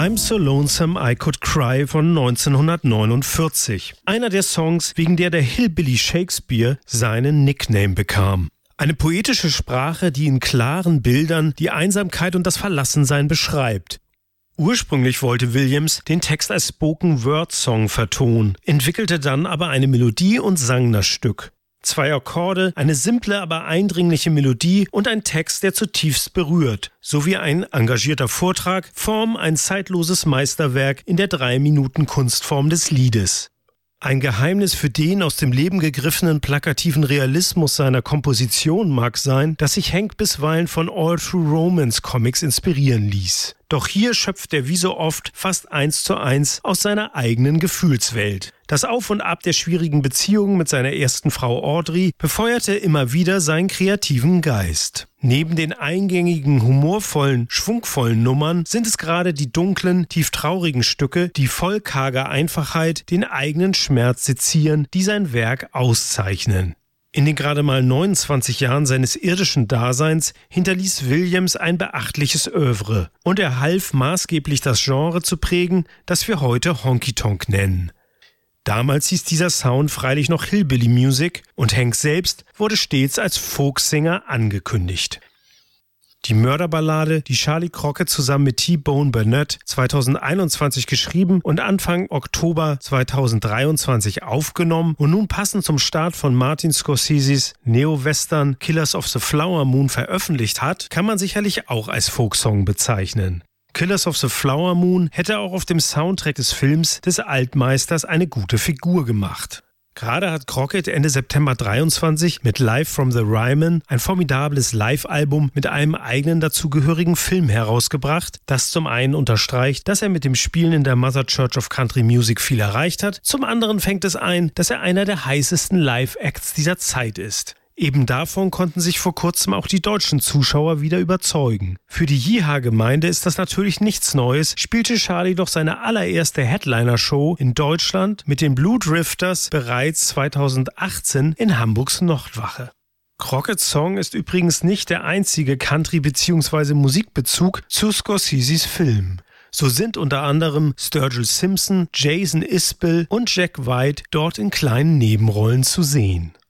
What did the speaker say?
I'm So Lonesome I Could Cry von 1949. Einer der Songs, wegen der Hillbilly Shakespeare seinen Nickname bekam. Eine poetische Sprache, die in klaren Bildern die Einsamkeit und das Verlassensein beschreibt. Ursprünglich wollte Williams den Text als Spoken-Word-Song vertonen, entwickelte dann aber eine Melodie und sang das Stück. 2 Akkorde, eine simple, aber eindringliche Melodie und ein Text, der zutiefst berührt, sowie ein engagierter Vortrag formen ein zeitloses Meisterwerk in der 3-Minuten-Kunstform des Liedes. Ein Geheimnis für den aus dem Leben gegriffenen plakativen Realismus seiner Komposition mag sein, dass sich Hank bisweilen von All-True-Romance-Comics inspirieren ließ. Doch hier schöpft er wie so oft fast 1:1 aus seiner eigenen Gefühlswelt. Das Auf und Ab der schwierigen Beziehung mit seiner ersten Frau Audrey befeuerte immer wieder seinen kreativen Geist. Neben den eingängigen, humorvollen, schwungvollen Nummern sind es gerade die dunklen, tief traurigen Stücke, die voll karger Einfachheit den eigenen Schmerz sezieren, die sein Werk auszeichnen. In den gerade mal 29 Jahren seines irdischen Daseins hinterließ Williams ein beachtliches Œuvre und er half maßgeblich das Genre zu prägen, das wir heute Honky-Tonk nennen. Damals hieß dieser Sound freilich noch Hillbilly Music und Hank selbst wurde stets als Folksinger angekündigt. Die Mörderballade, die Charlie Crockett zusammen mit T-Bone Burnett 2021 geschrieben und Anfang Oktober 2023 aufgenommen und nun passend zum Start von Martin Scorseses Neo-Western Killers of the Flower Moon veröffentlicht hat, kann man sicherlich auch als Folksong bezeichnen. Killers of the Flower Moon hätte auch auf dem Soundtrack des Films des Altmeisters eine gute Figur gemacht. Gerade hat Crockett Ende September 23 mit Live from the Ryman ein formidables Live-Album mit einem eigenen dazugehörigen Film herausgebracht, das zum einen unterstreicht, dass er mit dem Spielen in der Mother Church of Country Music viel erreicht hat, zum anderen fängt es ein, dass er einer der heißesten Live-Acts dieser Zeit ist. Eben davon konnten sich vor kurzem auch die deutschen Zuschauer wieder überzeugen. Für die Yeehaw-Gemeinde ist das natürlich nichts Neues, spielte Charlie doch seine allererste Headliner-Show in Deutschland mit den Blue Drifters bereits 2018 in Hamburgs Nordwache. Crocketts Song ist übrigens nicht der einzige Country- bzw. Musikbezug zu Scorseses Film. So sind unter anderem Sturgill Simpson, Jason Isbell und Jack White dort in kleinen Nebenrollen zu sehen.